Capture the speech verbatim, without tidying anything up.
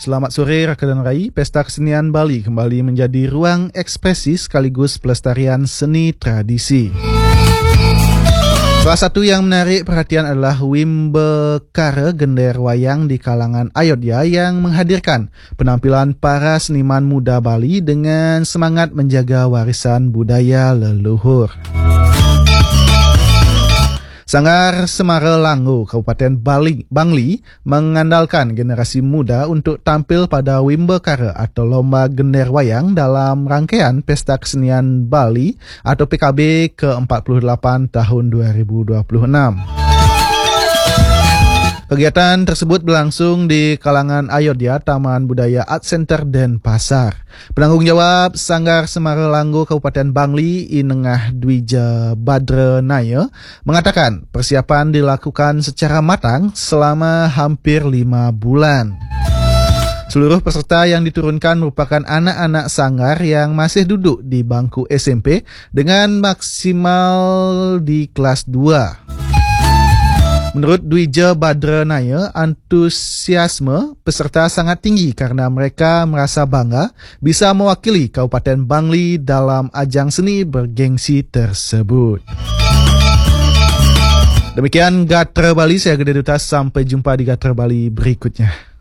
Selamat sore rakan dan rai, Pesta Kesenian Bali kembali menjadi ruang ekspresi sekaligus pelestarian seni tradisi. Salah satu yang menarik perhatian adalah Wimbekara Gender Wayang di kalangan Ayodhya yang menghadirkan penampilan para seniman muda Bali dengan semangat menjaga warisan budaya leluhur. Sanggar Semara Langgo, Kabupaten Bali, Bangli mengandalkan generasi muda untuk tampil pada Wimbekara atau Lomba Gender Wayang dalam rangkaian Pesta Kesenian Bali atau P K B ke empat puluh delapan tahun dua ribu dua puluh enam. Kegiatan tersebut berlangsung di kalangan Ayodhya Taman Budaya Art Center Denpasar. Penanggung jawab Sanggar Semara Langgo Kabupaten Bangli Inengah Dwija Badra Naya mengatakan persiapan dilakukan secara matang selama hampir lima bulan. Seluruh peserta yang diturunkan merupakan anak-anak sanggar yang masih duduk di bangku S M P dengan maksimal di kelas dua. Menurut Dwija Badra Naya, antusiasme peserta sangat tinggi karena mereka merasa bangga bisa mewakili Kabupaten Bangli dalam ajang seni bergengsi tersebut. Demikian Gatra Bali, saya Gede Dutas, sampai jumpa di Gatra Bali berikutnya.